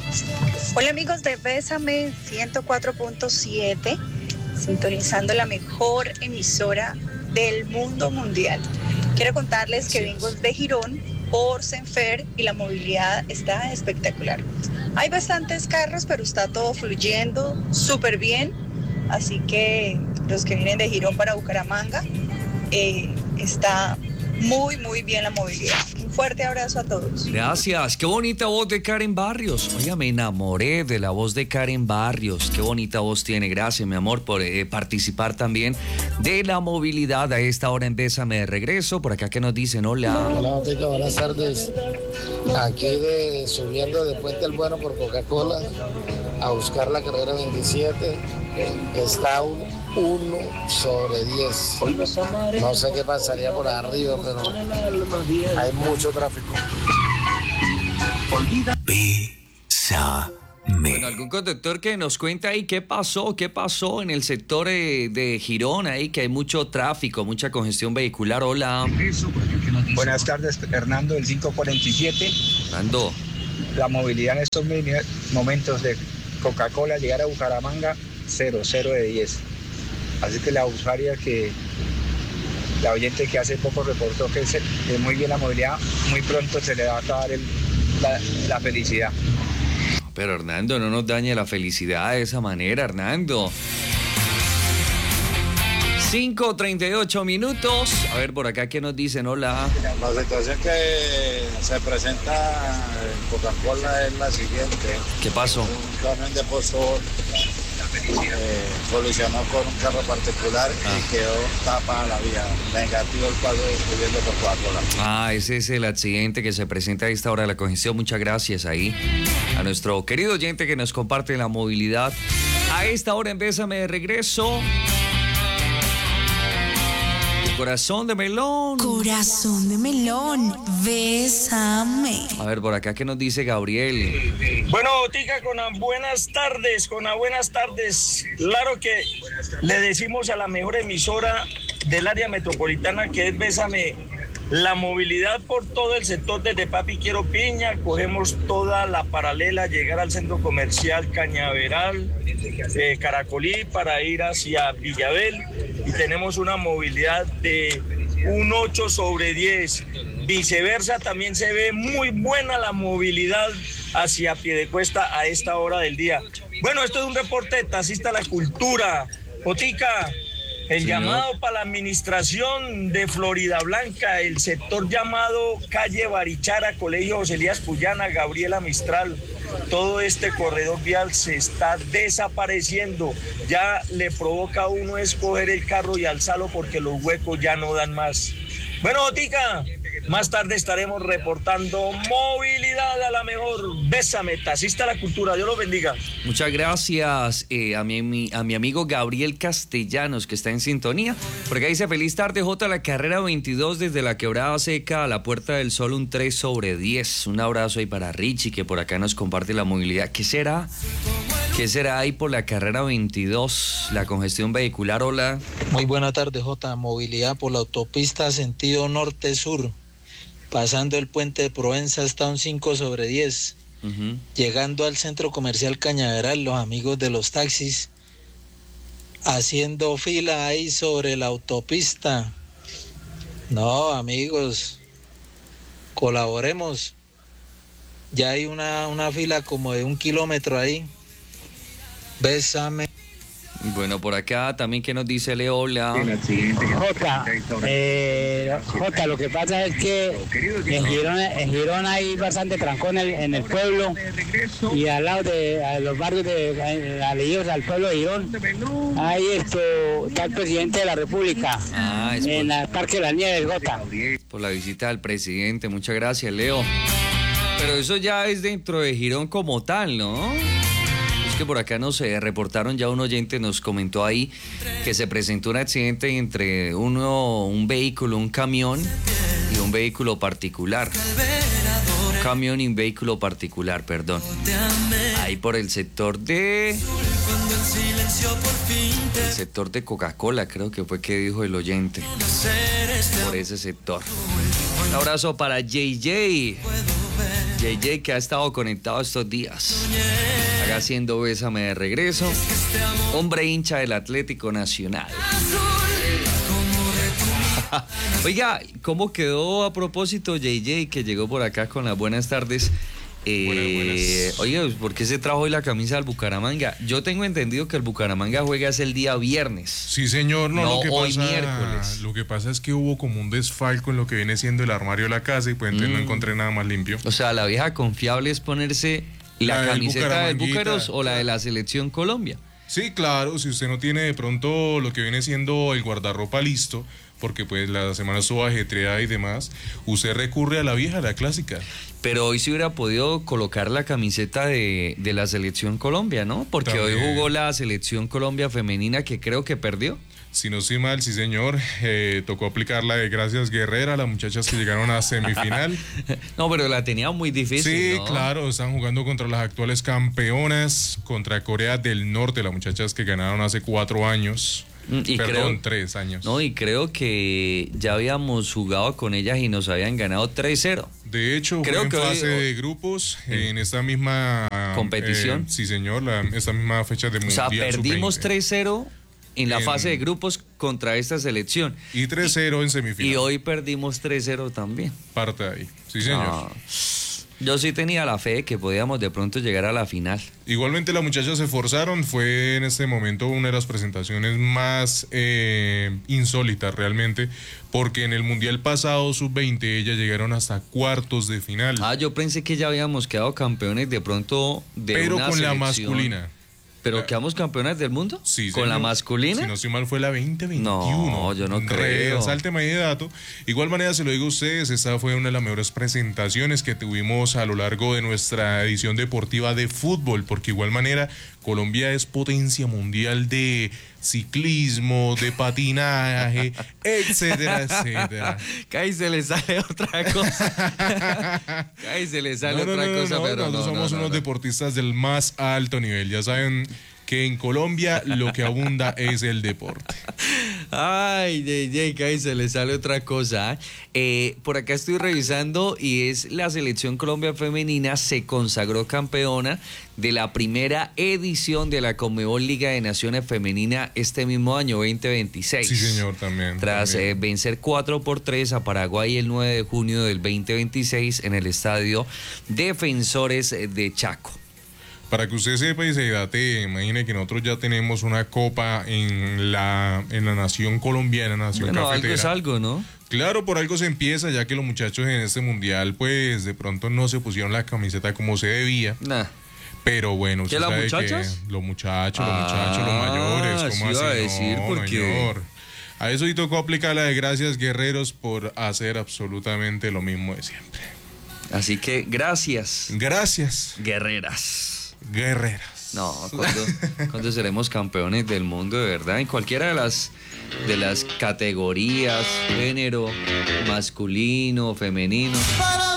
Hola amigos de Bésame 104.7, sintonizando la mejor emisora del mundo mundial. Quiero contarles que vengo de Girón por Senfer y la movilidad está espectacular. Hay bastantes carros, pero está todo fluyendo súper bien. Así que los que vienen de Girón para Bucaramanga, está muy bien la movilidad. Un fuerte abrazo a todos. Gracias, qué bonita voz de Karen Barrios. Oiga, me enamoré de la voz de Karen Barrios. Qué bonita voz tiene. Gracias, mi amor, por participar también de la movilidad a esta hora en Bésame de regreso. Por acá que nos dicen, hola. Hola, Tica, buenas tardes. Aquí subiendo de Puente El Bueno por Coca-Cola a buscar la carrera 27. Está un 1/10. No sé qué pasaría por arriba, pero hay mucho tráfico. Bésame. Bueno, algún conductor que nos cuenta ahí qué pasó en el sector de Girón, ahí que hay mucho tráfico, mucha congestión vehicular. Hola. Buenas tardes, Hernando, del 547. Hernando. La movilidad en estos momentos de Coca-Cola, llegar a Bucaramanga, 0 de 10. Así que la usuaria la oyente que hace poco reportó que es muy bien la movilidad, muy pronto se le va a acabar la felicidad. Pero Hernando, no nos dañe la felicidad de esa manera, Hernando. 5:38. A ver, por acá, ¿qué nos dicen? Hola. La situación que se presenta en Coca-Cola es la siguiente. ¿Qué pasó? Un camión de Pozo colisionó con un carro particular y quedó tapada la vía. Negativo el cuadro subiendo por Coca-Cola. Ese es el accidente que se presenta a esta hora de la congestión. Muchas gracias ahí a nuestro querido oyente que nos comparte la movilidad. A esta hora en Bésame de regreso. Corazón de melón. Corazón de melón, bésame. A ver, por acá, ¿qué nos dice Gabriel? Bueno, Tica, con las buenas tardes. Claro que le decimos a la mejor emisora del área metropolitana que es Bésame, la movilidad por todo el sector desde Papi Quiero Piña, cogemos toda la paralela, llegar al centro comercial Cañaveral, Caracolí para ir hacia Villabel y tenemos una movilidad de un 8/10. Viceversa, también se ve muy buena la movilidad hacia Piedecuesta a esta hora del día. Bueno, esto es un reporte de Taxista La Cultura. Otica, el llamado para la administración de Florida Blanca, el sector llamado calle Barichara, Colegio José Elías Puyana, Gabriela Mistral, todo este corredor vial se está desapareciendo. Ya le provoca a uno escoger el carro y alzarlo porque los huecos ya no dan más. Bueno, Tica, más tarde estaremos reportando movilidad a la mejor. Bésame, Taxista La Cultura. Dios los bendiga. Muchas gracias a mi amigo Gabriel Castellanos, que está en sintonía. Porque dice, feliz tarde, J, la carrera 22 desde la Quebrada Seca a la Puerta del Sol, un 3/10. Un abrazo ahí para Richie, que por acá nos comparte la movilidad. ¿Qué será? ¿Qué será ahí por la carrera 22? La congestión vehicular, hola. Muy buena tarde, J. Movilidad por la autopista sentido norte-sur. Pasando el puente de Provenza está un 5/10. Llegando al centro comercial Cañaveral, los amigos de los taxis haciendo fila ahí sobre la autopista. No, amigos, colaboremos. Ya hay una fila como de 1 kilómetro ahí. Bésame. Bueno, por acá también, ¿qué nos dice Leola? Jota, lo que pasa es que en Girón hay bastante trancón en el pueblo y al lado de los barrios aledaños al pueblo de Girón ahí está el presidente de la República en el Parque de las Nieves, Jota. Por la visita del presidente, muchas gracias, Leo. Pero eso ya es dentro de Girón como tal, ¿no? Que por acá nos reportaron, ya un oyente nos comentó ahí que se presentó un accidente entre un vehículo, un camión y un vehículo particular. Un camión y un vehículo particular, perdón. Ahí por el sector de Coca-Cola, creo que fue que dijo el oyente. Por ese sector. Un abrazo para JJ. JJ, que ha estado conectado estos días. Acá haciendo Bésame de regreso. Hombre hincha del Atlético Nacional. Oiga, ¿cómo quedó a propósito JJ, que llegó por acá con las buenas tardes? Buenas. Oiga, ¿por qué se trajo hoy la camisa del Bucaramanga? Yo tengo entendido que el Bucaramanga juega es el día viernes. Sí, señor, no hoy miércoles. Lo que pasa es que hubo como un desfalco en lo que viene siendo el armario de la casa y pues entonces no encontré nada más limpio. O sea, la vieja confiable es ponerse la camiseta del Búcaros o la de la Selección Colombia. Sí, claro, si usted no tiene de pronto lo que viene siendo el guardarropa listo, porque pues la semana estuvo ajetreada y demás, usted recurre a la vieja, la clásica. Pero hoy sí hubiera podido colocar la camiseta de la Selección Colombia, ¿no? Porque También. hoy jugó la Selección Colombia femenina, que creo que perdió. Si no estoy mal, sí señor, tocó aplicar la de Gracias Guerrera, las muchachas que llegaron a semifinal. No, pero la tenía muy difícil, Sí, ¿no? claro, están jugando contra las actuales campeonas, contra Corea del Norte, las muchachas que ganaron hace 4 años. Perdón, 3 años. No, y creo que ya habíamos jugado con ellas y nos habían ganado 3-0. De hecho, creo fue que en fase hoy, de grupos en esta misma competición. Sí, señor, esta misma fecha de O Mundial. sea, perdimos Sub-20. 3-0 en la fase de grupos contra esta selección. Y 3-0 en semifinal. Y hoy perdimos 3-0 también. Parte de ahí. Sí, señor. No, yo sí tenía la fe de que podíamos de pronto llegar a la final. Igualmente las muchachas se esforzaron, fue en este momento una de las presentaciones más insólitas realmente, porque en el Mundial pasado Sub-20 ellas llegaron hasta cuartos de final. Yo pensé que ya habíamos quedado campeones de pronto de pero una con la selección. masculina. ¿Pero quedamos campeones del mundo? Sí, ¿Con señor. la masculina? Si no estoy mal, fue la 2021. No, yo no creo. Resálteme ahí de dato. Igual manera, se lo digo a ustedes, esta fue una de las mejores presentaciones que tuvimos a lo largo de nuestra edición deportiva de fútbol, porque igual manera, Colombia es potencia mundial de ciclismo, de patinaje, etcétera, etcétera. Casi se le sale otra cosa. Casi se le sale otra cosa, pero nosotros somos unos no. deportistas del más alto nivel. Ya saben que en Colombia lo que abunda es el deporte. Ay, JJ, casi se le sale otra cosa. Por acá estoy revisando y es la Selección Colombia Femenina se consagró campeona de la primera edición de la Conmebol Liga de Naciones Femenina este mismo año, 2026. Sí, señor, también. Tras vencer 4-3 a Paraguay el 9 de junio del 2026 en el estadio Defensores de Chaco. Para que usted sepa y se date, imagine que nosotros ya tenemos una copa en la nación colombiana, nación Bueno, cafetera. algo es algo, ¿no? Claro, por algo se empieza, ya que los muchachos en este mundial, pues, de pronto no se pusieron la camiseta como se debía. Nah. Pero bueno, ¿Qué, usted las sabe muchachas? que los muchachos, los mayores, sí ¿cómo iba así? a decir, No, porque... señor. A eso sí tocó aplicar la de Gracias Guerreros por hacer absolutamente lo mismo de siempre. Así que gracias. Gracias. Guerreras. No, ¿cuándo seremos campeones del mundo de verdad? En cualquiera de las categorías, género, masculino, femenino.